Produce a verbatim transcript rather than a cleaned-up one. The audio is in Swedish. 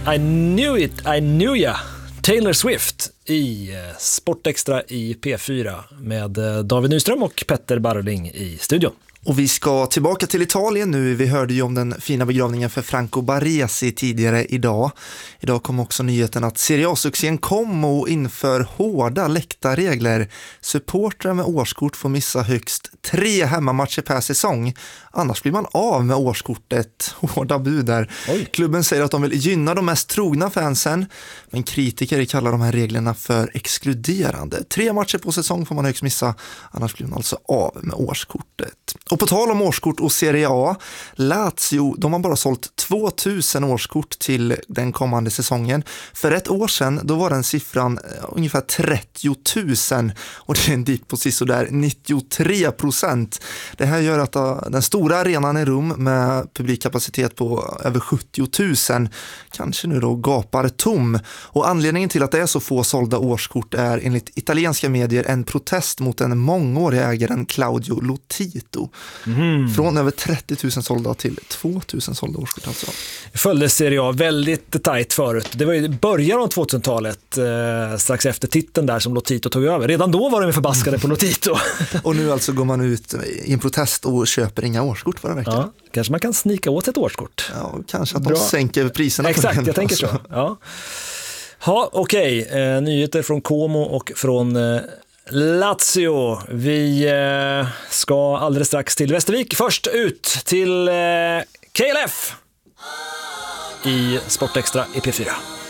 I knew it, I knew ya. Taylor Swift i Sportextra i P fyra med David Nyström och Petter Barling i studion. Och vi ska tillbaka till Italien nu. Vi hörde ju om den fina begravningen för Franco Baresi tidigare idag. Idag kom också nyheten att Serie A-succén Como inför hårda läktarregler. Supportrar med årskort får missa högst tre hemmamatcher per säsong. Annars blir man av med årskortet. Hårda bud där. Oj. Klubben säger att de vill gynna de mest trogna fansen. Men kritiker kallar de här reglerna för exkluderande. Tre matcher på säsong får man högst missa. Annars blir man alltså av med årskortet. Och på tal om årskort och Serie A, Lazio, de har bara sålt tvåtusen årskort till den kommande säsongen. För ett år sedan, då var den siffran ungefär trettio tusen och det är en dipp på sisådär nittiotre procent. Det här gör att den stora arenan i Rom med publikkapacitet på över sjuttio tusen kanske nu då gapar tom. Och anledningen till att det är så få sålda årskort är enligt italienska medier en protest mot den mångåriga ägaren Claudio Lotito. Mm. Från över trettio tusen sålda till tvåtusen sålda årskort alltså. Följde Serie A väldigt tajt förut. Det var ju början av tvåtusentalet eh, strax efter titeln där som Lotito tog över. Redan då var de förbaskade på Lotito. Och nu alltså går man ut i en protest och köper inga årskort förra veckan. Ja, kanske man kan snika åt ett årskort. Ja, kanske att Bra. de sänker priserna. Exakt, på jag tänker så. Ja, ja okej. Okay. Eh, nyheter från Como och från eh, Lazio. Vi eh, ska alldeles strax till Västervik. Först ut till eh, K L F i Sportextra i P fyra.